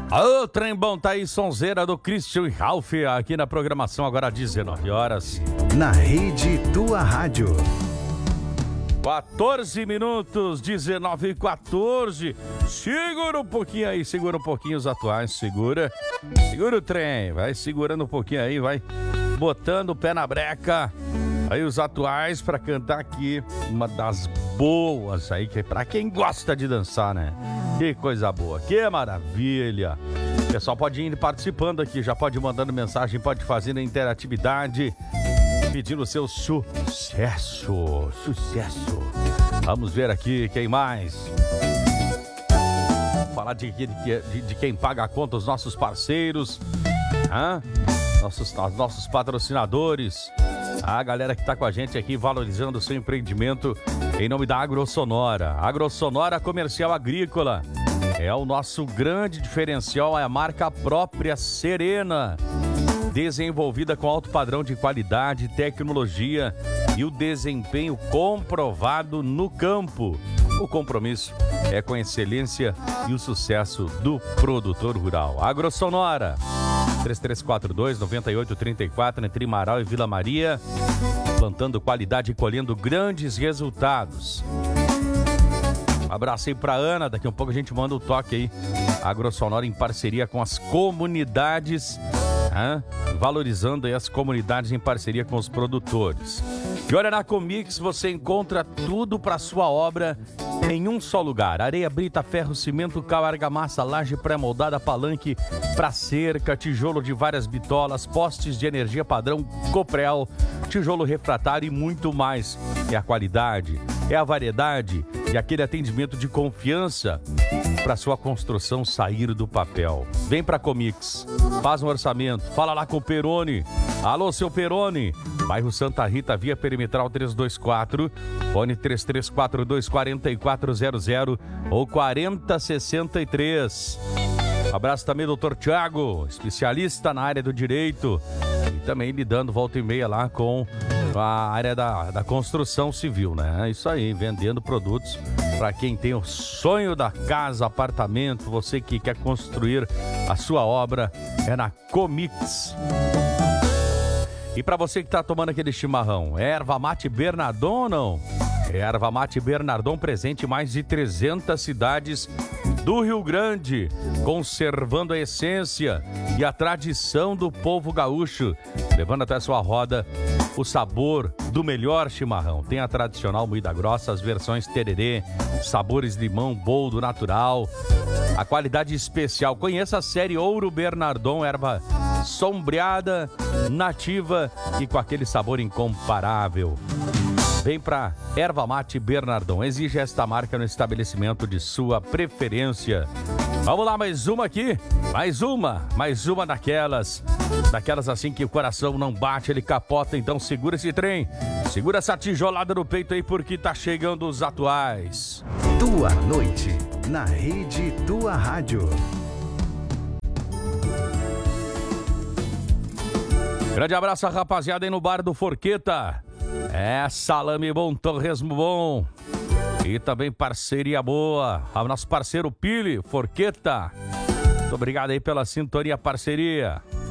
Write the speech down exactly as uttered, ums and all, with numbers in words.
Ô, trem bom, tá aí, sonzeira do Christian e Ralph, aqui na programação, agora às dezenove horas. Na rede Tua Rádio. quatorze minutos, dezenove e quatorze. Segura um pouquinho aí, segura um pouquinho os atuais, segura. Segura o trem, vai segurando um pouquinho aí, vai botando o pé na breca. Aí os atuais pra cantar aqui, uma das boas aí, que é pra quem gosta de dançar, né? Que coisa boa, que maravilha. O pessoal pode ir participando aqui, já pode ir mandando mensagem, pode fazer a interatividade, pedindo o seu sucesso, sucesso. Vamos ver aqui quem mais. Falar de, de, de, de quem paga a conta, os nossos parceiros, hein? nossos, nossos patrocinadores, a galera que tá com a gente aqui valorizando o seu empreendimento em nome da AgroSonora. AgroSonora Comercial Agrícola é o nosso grande diferencial, é a marca própria Serena, desenvolvida com alto padrão de qualidade, tecnologia e o desempenho comprovado no campo. O compromisso é com a excelência e o sucesso do produtor rural. AgroSonora, três três quatro dois, nove oito três quatro, entre Marau e Vila Maria, plantando qualidade e colhendo grandes resultados. Um abraço aí pra Ana, daqui a um pouco a gente manda o toque aí. AgroSonora em parceria com as comunidades, hein? Valorizando aí as comunidades em parceria com os produtores. E olha, na Comix você encontra tudo para sua obra em um só lugar: areia, brita, ferro, cimento, cal, argamassa, laje pré-moldada, palanque para cerca, tijolo de várias bitolas, postes de energia padrão Coprel, tijolo refratário e muito mais. É a qualidade, é a variedade e aquele atendimento de confiança para sua construção sair do papel. Vem para Comix, faz um orçamento, fala lá com o Peroni. Alô, seu Peroni, bairro Santa Rita, via perimetral trezentos e vinte e quatro, fone três três quatro dois, quatro quatro zero zero ou quarenta sessenta e três. Um abraço também, doutor Tiago, especialista na área do direito e também lidando volta e meia lá com a área da, da construção civil, né? É isso aí, vendendo produtos para quem tem o sonho da casa, apartamento, você que quer construir a sua obra, é na Comix. E para você que tá tomando aquele chimarrão, é erva mate Bernardon ou não? É erva mate Bernardon, presente em mais de trezentas cidades do Rio Grande, conservando a essência e a tradição do povo gaúcho, levando até sua roda o sabor do melhor chimarrão. Tem a tradicional moída grossa, as versões tererê, sabores limão, boldo natural, a qualidade especial. Conheça a série Ouro Bernardon, erva sombreada, nativa e com aquele sabor incomparável. Vem pra Erva Mate Bernardon. Exige esta marca no estabelecimento de sua preferência. Vamos lá, mais uma aqui. Mais uma. Mais uma daquelas. Daquelas assim que o coração não bate, ele capota. Então segura esse trem. Segura essa tijolada no peito aí, porque tá chegando os atuais. Tua noite, na rede Tua Rádio. Grande abraço, rapaziada, aí no bar do Forqueta. É, salame bom, torresmo bom. E também parceria boa. O nosso parceiro Pili, Forqueta. Muito obrigado aí pela sintonia, parceria.